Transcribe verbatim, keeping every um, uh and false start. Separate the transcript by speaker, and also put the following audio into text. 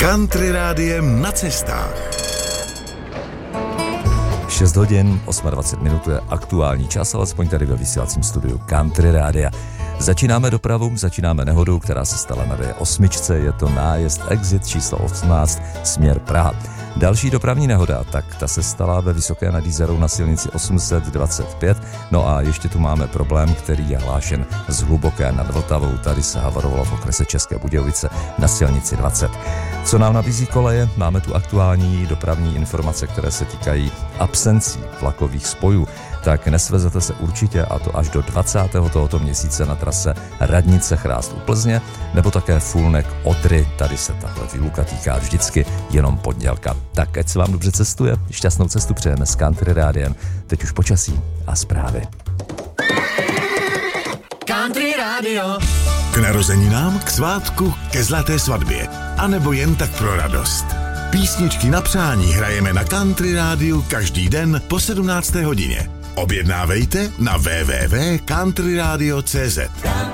Speaker 1: Country rádiem na cestách.
Speaker 2: šest hodin, dvacet osm minut je aktuální čas, alespoň tady ve vysílacím studiu Country rádia. Začínáme dopravu, začínáme nehodou, která se stala na D osm, je to nájezd Exit číslo osmnáct, směr Praha. Další dopravní nehoda, tak ta se stala ve Vysoké nad Jizerou na silnici osm set dvacet pět, no a ještě tu máme problém, který je hlášen z Hluboké nad Vltavou, tady se havarovalo v okrese České Budějovice na silnici dvacet. Co nám nabízí koleje? Máme tu aktuální dopravní informace, které se týkají absencí vlakových spojů. Tak nesvezete se určitě, a to až do dvacátého tohoto měsíce na trase Radnice Chrást u Plzně, nebo také Fulnek Odry, tady se tahle výluka týká vždycky jenom pondělka. Tak ať se vám dobře cestuje, šťastnou cestu přejeme s Country rádiem, teď už počasí a zprávy.
Speaker 3: Country rádio.
Speaker 1: K narozeninám, k svátku, ke zlaté svatbě, anebo jen tak pro radost. Písničky na přání hrajeme na Country rádiu každý den po sedmnácté hodině. Objednávejte na w w w tečka country radio tečka c z.